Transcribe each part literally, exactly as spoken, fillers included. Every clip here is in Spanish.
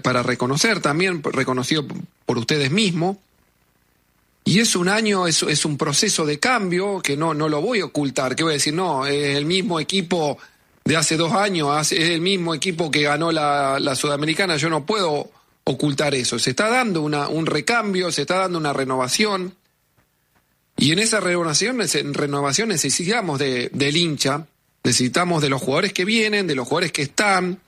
para reconocer también, reconocido por ustedes mismos. Y es un año, es, es un proceso de cambio que no, no lo voy a ocultar. ¿Qué voy a decir? No, es el mismo equipo de hace dos años, es el mismo equipo que ganó la, la Sudamericana. Yo no puedo ocultar eso. Se está dando una, un recambio, se está dando una renovación. Y en esa renovación, en renovación necesitamos de, del hincha, necesitamos de los jugadores que vienen, de los jugadores que están.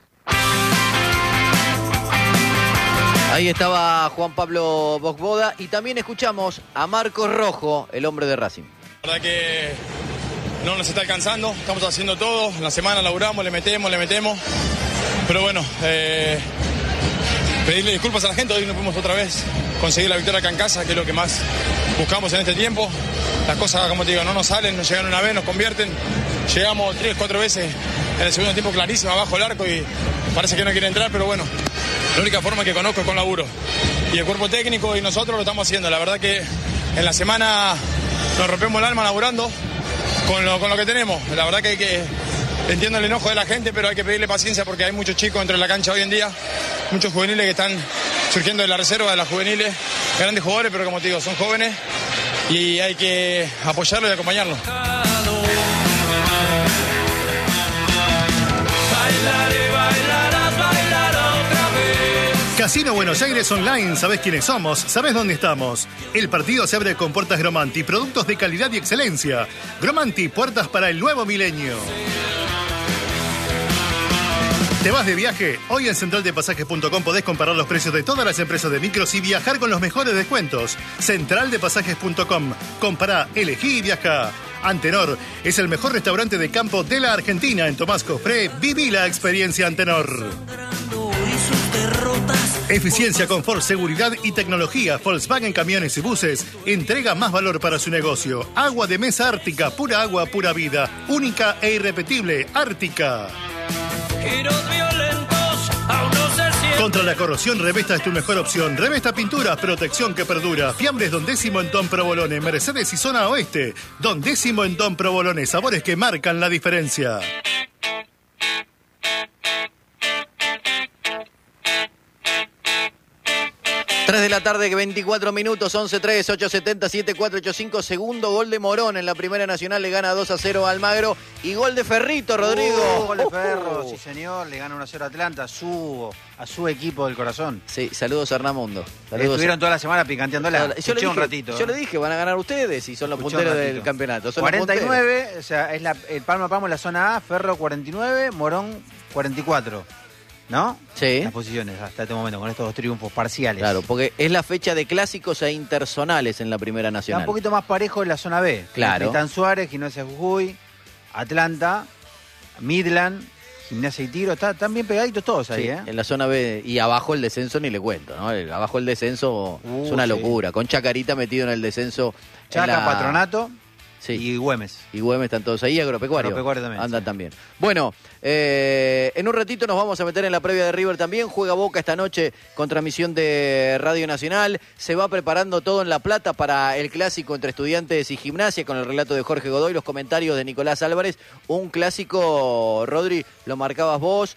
Ahí estaba Juan Pablo Bosboda y también escuchamos a Marcos Rojo, el hombre de Racing. La verdad que no nos está alcanzando, estamos haciendo todo, en la semana laburamos, le metemos, le metemos, pero bueno, eh, pedirle disculpas a la gente, hoy no pudimos otra vez conseguir la victoria acá en casa, que es lo que más buscamos en este tiempo. Las cosas, como te digo, no nos salen, nos llegan una vez, nos convierten, llegamos tres, cuatro veces en el segundo tiempo clarísimo abajo el arco y parece que no quiere entrar, pero bueno, la única forma que conozco es con laburo. Y el cuerpo técnico y nosotros lo estamos haciendo. La verdad que en la semana nos rompemos el alma laburando con lo, con lo que tenemos. La verdad que hay que... Entiendo el enojo de la gente, pero hay que pedirle paciencia porque hay muchos chicos dentro de la cancha hoy en día, muchos juveniles que están surgiendo de la reserva de las juveniles, grandes jugadores, pero como te digo, son jóvenes y hay que apoyarlos y acompañarlos. Bailaré, bailarás, bailar otra vez. Casino Buenos Aires Online, ¿sabés quiénes somos? ¿Sabés dónde estamos? El partido se abre con Puertas Gromanti, productos de calidad y excelencia. Gromanti, puertas para el nuevo milenio. ¿Te vas de viaje? Hoy en central de pasajes punto com podés comparar los precios de todas las empresas de micros y viajar con los mejores descuentos. central de pasajes punto com. Compará, elegí y viajá. Antenor es el mejor restaurante de campo de la Argentina. En Tomás Cofré, viví la experiencia Antenor. Eficiencia, confort, seguridad y tecnología. Volkswagen Camiones y Buses entrega más valor para su negocio. Agua de mesa Ártica, pura agua, pura vida. Única e irrepetible, Ártica. Giros violentos, aún no se siente. Contra la corrosión, Revesta es tu mejor opción. Revesta Pinturas, protección que perdura. Fiambres Don Décimo en Don Provolone. Mercedes y Zona Oeste. Don Décimo en Don Provolone. Sabores que marcan la diferencia. tres de la tarde, veinticuatro minutos, once tres, ocho setenta, siete cuatro ocho cinco. Segundo gol de Morón en la Primera Nacional, le gana dos a cero a Almagro. Y gol de Ferrito, Rodrigo. Uh, gol de uh, Ferro, uh. sí señor, le gana uno a cero a Atlanta, a su, a su equipo del corazón. Sí, saludos a Hernamundo. Saludos. Estuvieron toda la semana picanteándola. Yo le, dije, un ratito. Yo le dije, van a ganar ustedes y son los Escuché punteros del campeonato. Son cuarenta y nueve, o sea, es la, el palmo a palmo en la zona A, Ferro cuarenta y nueve, Morón cuarenta y cuatro. ¿No? Sí. Las posiciones hasta este momento, con estos dos triunfos parciales. Claro, porque es la fecha de clásicos e interzonales en la Primera Nacional. Está un poquito más parejo en la zona B. Claro. Titán Suárez, Gimnasia Jujuy, Atlanta, Midland, Gimnasia y Tiro. Está, están bien pegaditos todos ahí, Sí, ¿eh? en la zona B. Y abajo el descenso ni le cuento, ¿no? El- abajo el descenso Uh, es una sí. locura. Con Chacarita metido en el descenso. en Chaca, la- Patronato Sí. y Güemes. Y Güemes están todos ahí, Agropecuario. Agropecuario también, Andan sí. también. Bueno, eh, en un ratito nos vamos a meter en la previa de River también. Juega Boca esta noche con transmisión de Radio Nacional. Se va preparando todo en La Plata para el clásico entre Estudiantes y Gimnasia con el relato de Jorge Godoy, los comentarios de Nicolás Álvarez. Un clásico, Rodri, lo marcabas vos.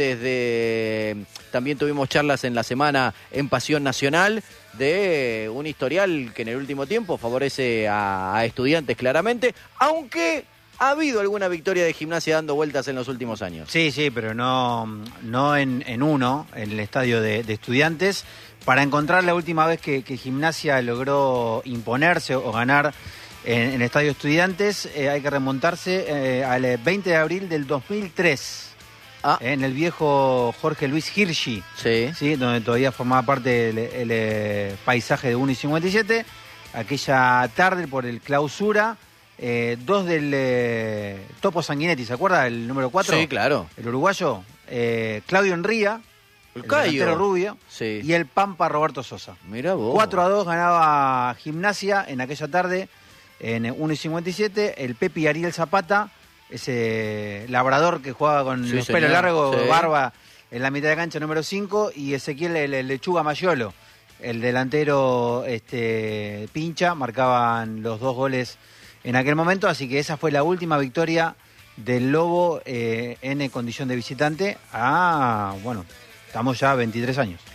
Desde también tuvimos charlas en la semana en Pasión Nacional de un historial que en el último tiempo favorece a, a Estudiantes claramente, aunque ha habido alguna victoria de Gimnasia dando vueltas en los últimos años. Sí, sí, pero no, no en, en uno, en el estadio de, de Estudiantes. Para encontrar la última vez que, que Gimnasia logró imponerse o ganar en, en el estadio Estudiantes, eh, hay que remontarse eh, al veinte de abril del dos mil tres. Ah. En el viejo Jorge Luis Hirschi, Sí. ¿sí? Donde todavía formaba parte el, el, eh, paisaje de uno y cincuenta y siete. Aquella tarde por el clausura, eh, dos del eh, Topo Sanguinetti, ¿se acuerda? El número cuatro. Sí, claro. El uruguayo, eh, Claudio Enría, El el Cayo. delantero rubio, Sí. y el Pampa Roberto Sosa. Mirá vos. cuatro a dos ganaba Gimnasia en aquella tarde, en uno y cincuenta y siete. El Pepi Ariel Zapata, ese labrador que jugaba con Sí, los señor. pelos largos, Sí. barba, en la mitad de cancha número cinco, y Ezequiel el, el Lechuga Mayolo, el delantero este, pincha, marcaban los dos goles en aquel momento, así que esa fue la última victoria del Lobo eh, en condición de visitante a, bueno, estamos ya a veintitrés años.